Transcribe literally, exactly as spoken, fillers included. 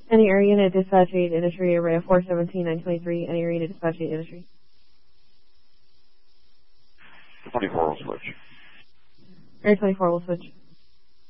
Any area unit dispatch eight industry array of four seventeen nine twenty-three. Any area unit dispatch eight industry. twenty-four will switch. Area twenty-four will switch.